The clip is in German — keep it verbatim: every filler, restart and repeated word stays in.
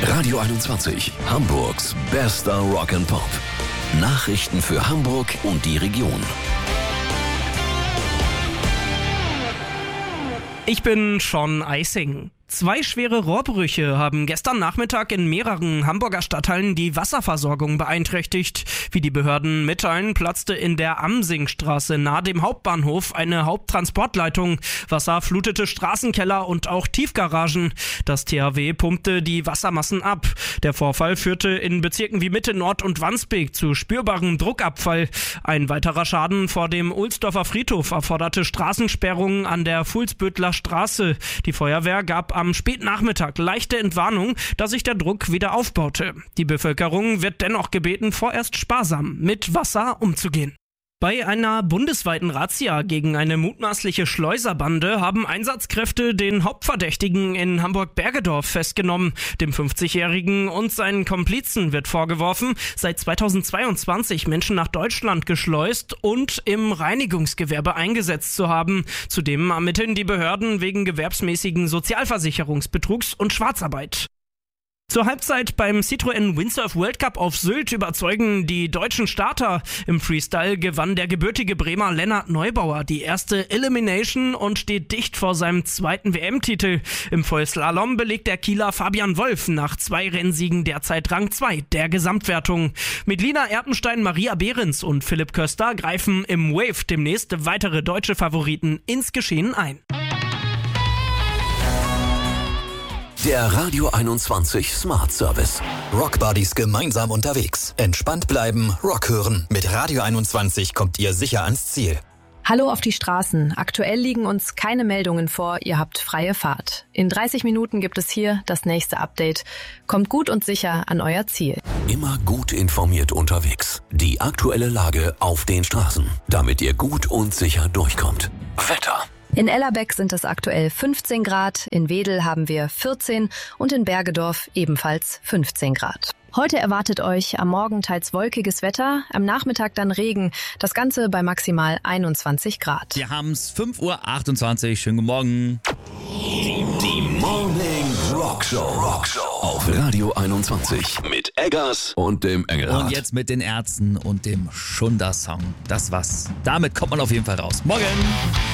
Radio einundzwanzig, Hamburgs bester Rock'n'Pop. Nachrichten für Hamburg und die Region. Ich bin Sean Eising. Zwei schwere Rohrbrüche haben gestern Nachmittag in mehreren Hamburger Stadtteilen die Wasserversorgung beeinträchtigt. Wie die Behörden mitteilen, platzte in der Amsingstraße nahe dem Hauptbahnhof eine Haupttransportleitung. Wasser flutete Straßenkeller und auch Tiefgaragen. Das T H W pumpte die Wassermassen ab. Der Vorfall führte in Bezirken wie Mitte, Nord und Wandsbek zu spürbarem Druckabfall. Ein weiterer Schaden vor dem Ohlsdorfer Friedhof erforderte Straßensperrungen an der Fuhlsbüttler Straße. Die Feuerwehr gab am Spätnachmittag leichte Entwarnung, da sich der Druck wieder aufbaute. Die Bevölkerung wird dennoch gebeten, vorerst sparsam mit Wasser umzugehen. Bei einer bundesweiten Razzia gegen eine mutmaßliche Schleuserbande haben Einsatzkräfte den Hauptverdächtigen in Hamburg-Bergedorf festgenommen. Dem fünfzigjährigen und seinen Komplizen wird vorgeworfen, seit zweitausendzweiundzwanzig Menschen nach Deutschland geschleust und im Reinigungsgewerbe eingesetzt zu haben. Zudem ermitteln die Behörden wegen gewerbsmäßigen Sozialversicherungsbetrugs und Schwarzarbeit. Zur Halbzeit beim Citroën Windsurf World Cup auf Sylt überzeugen die deutschen Starter. Im Freestyle gewann der gebürtige Bremer Lennart Neubauer die erste Elimination und steht dicht vor seinem zweiten W M-Titel. Im Vollslalom belegt der Kieler Fabian Wolf nach zwei Rennsiegen derzeit Rang zwei der Gesamtwertung. Mit Lina Erpenstein, Maria Behrens und Philipp Köster greifen im Wave demnächst weitere deutsche Favoriten ins Geschehen ein. Der Radio einundzwanzig Smart Service. Rockbuddies gemeinsam unterwegs. Entspannt bleiben, Rock hören. Mit Radio einundzwanzig kommt ihr sicher ans Ziel. Hallo auf die Straßen. Aktuell liegen uns keine Meldungen vor. Ihr habt freie Fahrt. In dreißig Minuten gibt es hier das nächste Update. Kommt gut und sicher an euer Ziel. Immer gut informiert unterwegs. Die aktuelle Lage auf den Straßen, damit ihr gut und sicher durchkommt. Wetter. In Ellerbeck sind es aktuell fünfzehn Grad, in Wedel haben wir vierzehn und in Bergedorf ebenfalls fünfzehn Grad. Heute erwartet euch am Morgen teils wolkiges Wetter, am Nachmittag dann Regen, das Ganze bei maximal einundzwanzig Grad. Wir haben es fünf Uhr achtundzwanzig, schönen guten Morgen. Die Morning Rock Show. Rock Show auf Radio einundzwanzig mit Eggers und dem Engelhardt. Und jetzt mit den Ärzten und dem Schunder-Song. Das was. Damit kommt man auf jeden Fall raus. Morgen!